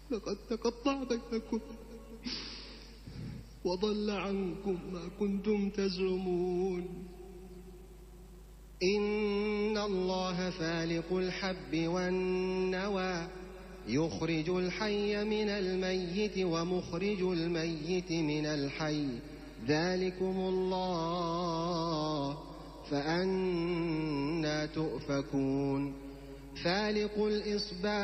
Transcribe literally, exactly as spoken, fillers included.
لقد تقطع بينكم وضل عنكم ما كنتم تزعمون. إن الله فالق الحب والنوى يخرج الحي من الميت ومخرج الميت من الحي ذلكم الله فأنى تؤفكون. فالق الإصباح